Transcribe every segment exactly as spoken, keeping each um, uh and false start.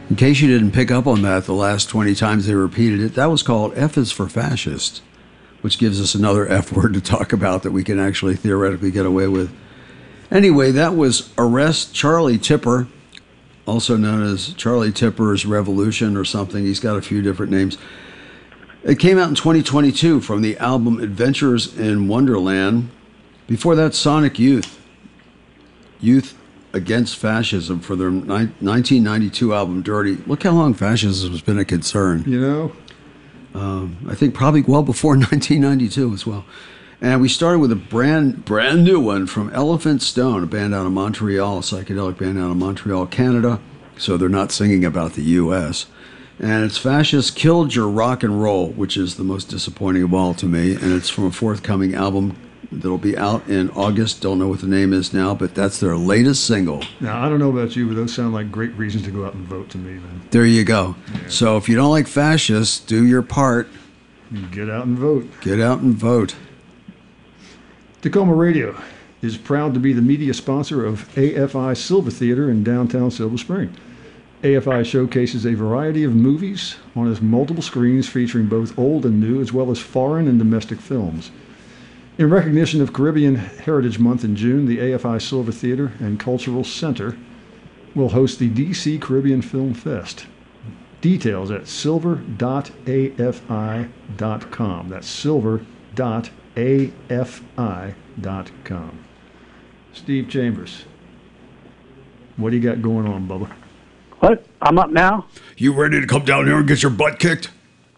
In case you didn't pick up on that the last twenty times they repeated it, that was called F is for fascist, which gives us another F word to talk about that we can actually theoretically get away with. Anyway, that was Arrest Charlie Tipper, also known as Charlie Tipper's Revolution or something. He's got a few different names. It came out in twenty twenty-two from the album Adventures in Wonderland. Before that, Sonic Youth. Youth Against Fascism for their ni- nineteen ninety-two album Dirty. Look how long fascism has been a concern. You know? Um, I think probably well before nineteen ninety-two as well. And we started with a brand brand new one from Elephant Stone, a band out of Montreal, a psychedelic band out of Montreal, Canada. So they're not singing about the U S And it's Fascists Killed Your Rock and Roll, which is the most disappointing of all to me. And it's from a forthcoming album that'll be out in August. Don't know what the name is now, but that's their latest single. Now, I don't know about you, but those sound like great reasons to go out and vote to me, man. There you go. Yeah. So if you don't like fascists, do your part. Get out and vote. Get out and vote. Tacoma Radio is proud to be the media sponsor of A F I Silver Theater in downtown Silver Spring. A F I showcases a variety of movies on its multiple screens featuring both old and new, as well as foreign and domestic films. In recognition of Caribbean Heritage Month in June, the A F I Silver Theater and Cultural Center will host the D C Caribbean Film Fest. Details at silver dot A F I dot com. That's silver dot A F I dot com. Steve Chambers, what do you got going on, Bubba? What? I'm up now? You ready to come down here and get your butt kicked?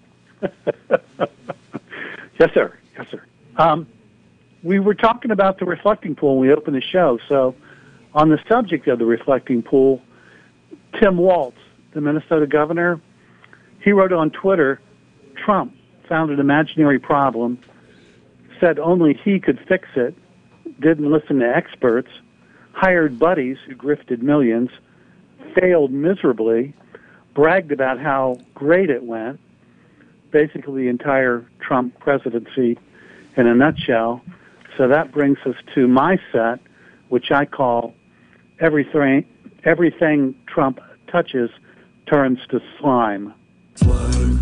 Yes, sir. Yes, sir. Um, we were talking about the reflecting pool when we opened the show. So on the subject of the reflecting pool, Tim Walz, the Minnesota governor, he wrote on Twitter, Trump found an imaginary problem, said only he could fix it, didn't listen to experts, hired buddies who grifted millions, failed miserably, bragged about how great it went, basically the entire Trump presidency in a nutshell. So that brings us to my set, which I call everything, everything Trump touches turns to slime.